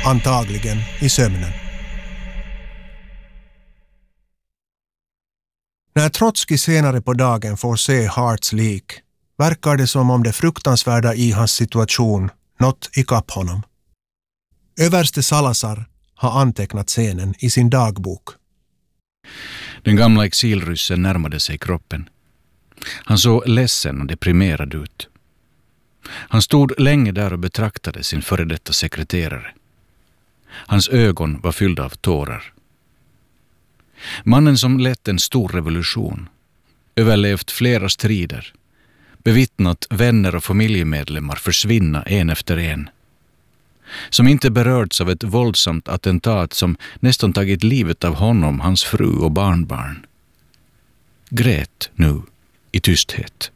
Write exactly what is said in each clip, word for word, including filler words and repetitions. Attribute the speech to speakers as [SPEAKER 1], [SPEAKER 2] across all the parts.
[SPEAKER 1] antagligen i sömnen. När Trotskij senare på dagen får se Harts lik verkar det som om det fruktansvärda i hans situation nått ikapp honom. Överste Salazar har antecknat scenen i sin dagbok.
[SPEAKER 2] Den gamla exilryssen närmade sig kroppen. Han såg ledsen och deprimerad ut. Han stod länge där och betraktade sin före detta sekreterare. Hans ögon var fyllda av tårar. Mannen som lett en stor revolution, överlevt flera strider, bevittnat vänner och familjemedlemmar försvinna en efter en, som inte berörts av ett våldsamt attentat som nästan tagit livet av honom, hans fru och barnbarn, grät nu i tysthet.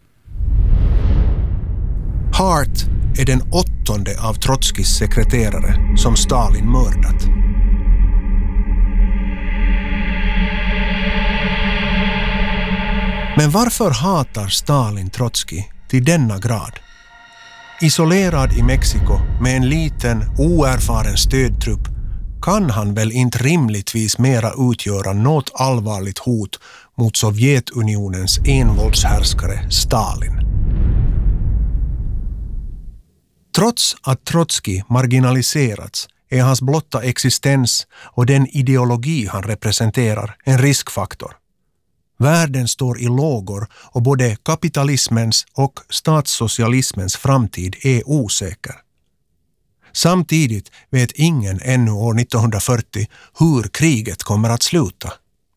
[SPEAKER 1] Hart är den åttonde av Trotskijs sekreterare som Stalin mördat. Men varför hatar Stalin Trotskij till denna grad? Isolerad i Mexiko med en liten, oerfaren stödtrupp kan han väl inte rimligtvis mera utgöra något allvarligt hot mot Sovjetunionens envåldshärskare Stalin. Trots att Trotskij marginaliserats är hans blotta existens och den ideologi han representerar en riskfaktor. Världen står i lågor och både kapitalismens och statssocialismens framtid är osäker. Samtidigt vet ingen ännu år nittonhundrafyrtio hur kriget kommer att sluta.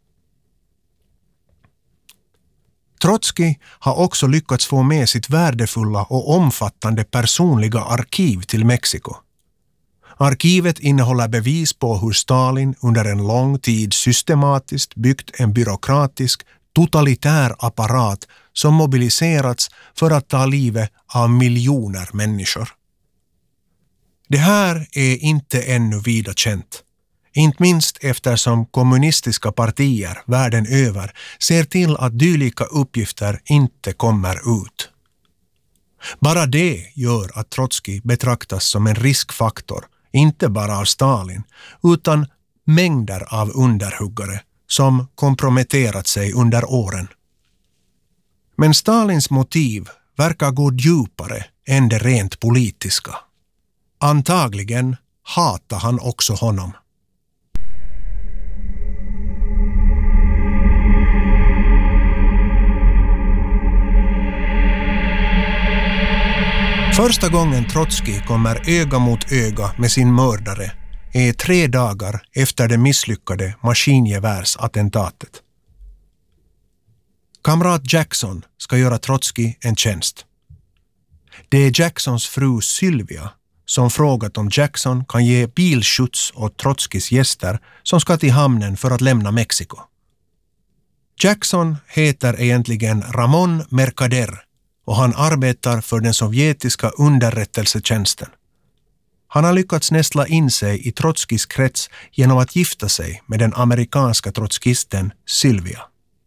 [SPEAKER 1] Trotskij har också lyckats få med sitt värdefulla och omfattande personliga arkiv till Mexiko. Arkivet innehåller bevis på hur Stalin under en lång tid systematiskt byggt en byråkratisk, totalitär apparat som mobiliserats för att ta livet av miljoner människor. Det här är inte ännu vida känt. Inte minst eftersom kommunistiska partier världen över ser till att dylika uppgifter inte kommer ut. Bara det gör att Trotskij betraktas som en riskfaktor, inte bara av Stalin, utan mängder av underhuggare som komprometterat sig under åren. Men Stalins motiv verkar gå djupare än det rent politiska. Antagligen hatar han också honom. Första gången Trotskij kommer öga mot öga med sin mördare är tre dagar efter det misslyckade maskingevärdsattentatet. Kamrat Jackson ska göra Trotskij en tjänst. Det är Jacksons fru Sylvia som frågat om Jackson kan ge bilskjuts åt Trotskijs gäster som ska till hamnen för att lämna Mexiko. Jackson heter egentligen Ramon Mercader och han arbetar för den sovjetiska underrättelsetjänsten. Han har lyckats nästla in sig i Trotskijs krets genom att gifta sig med den amerikanska trotskisten Sylvia.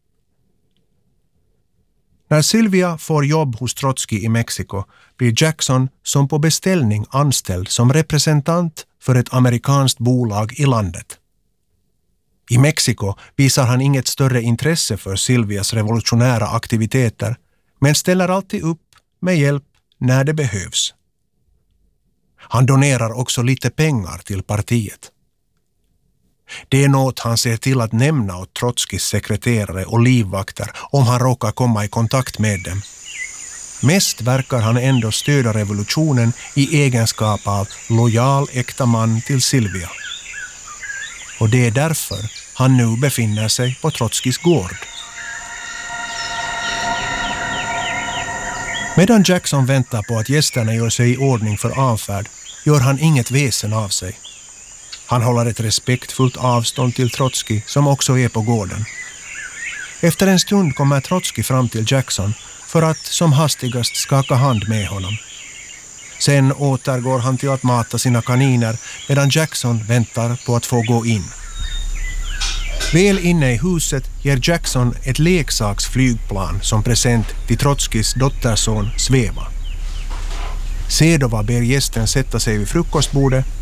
[SPEAKER 1] När Sylvia får jobb hos Trotskij i Mexiko blir Jackson som på beställning anställd som representant för ett amerikanskt bolag i landet. I Mexiko visar han inget större intresse för Sylvias revolutionära aktiviteter, men ställer alltid upp med hjälp när det behövs. Han donerar också lite pengar till partiet. Det är något han ser till att nämna åt Trotskijs sekreterare och livvakter om han råkar komma i kontakt med dem. Mest verkar han ändå stödja revolutionen i egenskap av lojal äkta man till Sylvia. Och det är därför han nu befinner sig på Trotskijs gård. Medan Jackson väntar på att gästerna gör sig i ordning för avfärd gör han inget väsen av sig. Han håller ett respektfullt avstånd till Trotskij som också är på gården. Efter en stund kommer Trotskij fram till Jackson för att som hastigast skaka hand med honom. Sen återgår han till att mata sina kaniner medan Jackson väntar på att få gå in. Väl inne i huset ger Jackson ett leksaksflygplan som present till Trotskijs dotterson Sveva. Sedova ber gästen sätta sig vid frukostbordet